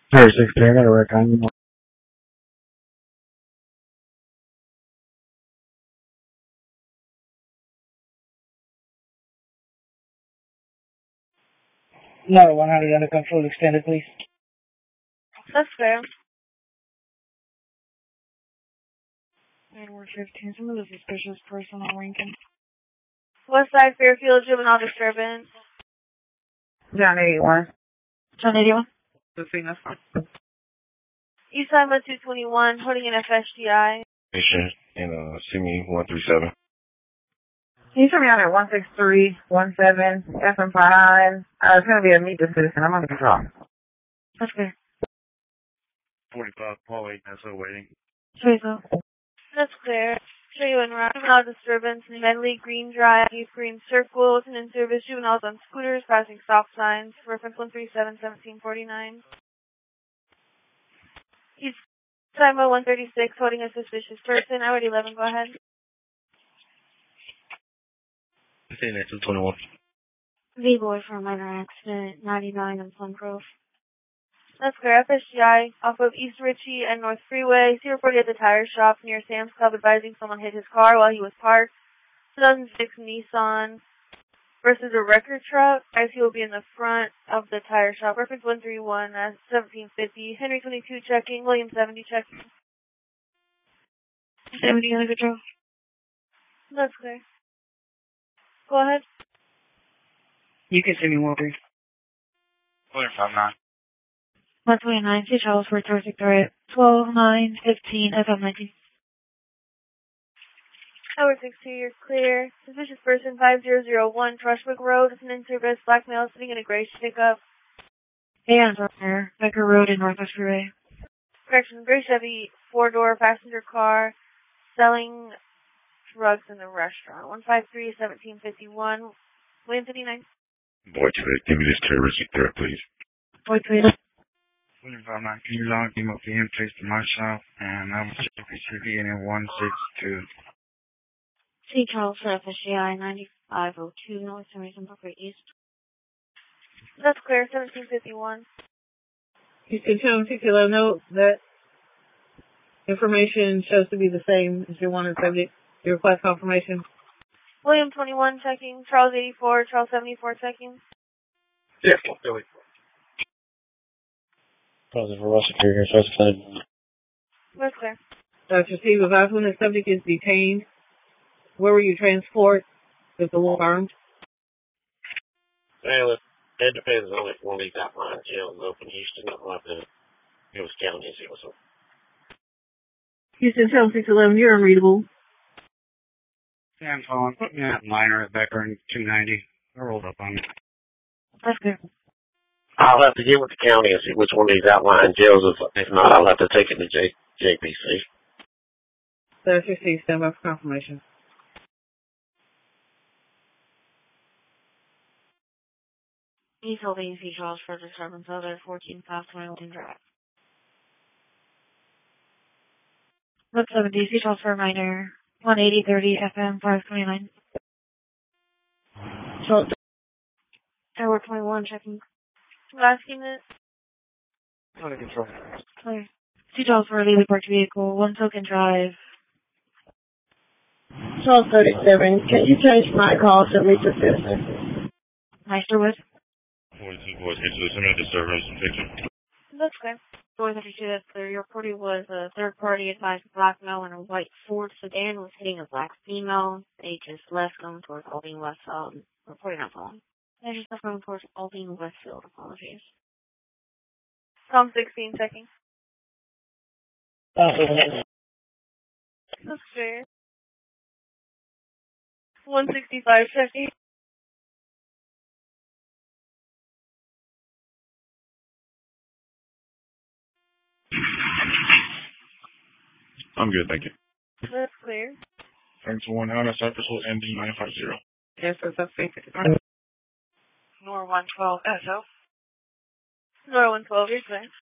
Or 16, I gotta work on you. No, 100 under control extended, please. That's fair. And we're 15. Some of the suspicious person on Lincoln. Westside Fairfield juvenile disturbance. John 81. John 81. That's fine. Eastside 221, holding an FSGI. Patient in Simi 137. Can you turn me out at 16317 FM5? It's going to be a meet the citizen. I'm under control. That's fair. 45 Paul 8, SO waiting. So. That's clear. Show you en route. Juvenile disturbance in Medley, Green Drive, East Green Circle, and in service juveniles on scooters passing stop signs. Reference 137-1749. East Side 136, holding a suspicious person. I 11, go ahead. 221. V-Boy for a minor accident, 99 on Plum Grove. That's clear. FSGI off of East Ritchie and North Freeway. He reported at the tire shop near Sam's Club advising someone hit his car while he was parked. 2006 Nissan versus a record truck, as he will be in the front of the tire shop. Reference 131 as 1750. Henry 22 checking. William 70 checking. 70 under control. That's clear. Go ahead. You can send me more, please. William 59. 129, see Charles for terrific threat. 12, 9, 15, FM 19. Tower 62, you're clear. Suspicious person 5001, Trushbrook Road. It's an in-service black male sitting in a gray pickup. And there, Becker Road in Northwest Freeway. Correction, gray Chevy, 4-door passenger car, selling drugs in the restaurant. 153-1751, William 59. Boy, give me this terroristic threat, please. Boy, please. William 59, can you log him up for him, place to my shop, and I will check his CV in 162. See Charles for FSGI 9502, North Emerson Parkway East. That's clear, 1751. You can tell him 611 note that information shows to be the same as your wanted subject. Your request confirmation. William 21 checking, Charles 84, Charles 74 checking. Yes, Billy. Positive arrest here, specified. That's clear. Dr. Steve, advise when the subject is detained. Where will you transport with the warrant? Well, it depends on if one of these outlying jails is open. Houston, not like the Hills County jail. So. Houston, tell 611, you're unreadable. Sam phone, put me at minor at Becker and 290. I rolled up on it. That's clear. I'll have to get with the county and see which one of these outlying jails is. If not, I'll have to take it to JPC. Dr. Steve, stand by for confirmation. He's holding C. Charles for disturbance other 14 South 21 Drive. Look 70, C. Charles for a minor, 180-30 FM 529. So, Tower 21 checking. Last unit. Under control. Clear. C. Charles for a legally parked vehicle, 1 token drive. Charles 37, can you change my call to meet the citizen? Meisterwood. 42 boys, get to the center disturbance and picture. That's clear. 452, that's clear. Your party was a third party advised a black male in a white Ford sedan was hitting a black female. They just left them towards Aldine Westfield. Reporting not following. They just left them towards Aldine Westfield. Apologies. Tom 16 checking. That's clear. 165 checking. I'm good, thank you. That's clear. Thanks for 1 Honda Cypress will end in 950. Yes, that's up. Nor 112 SO. Nor 112, you're clear.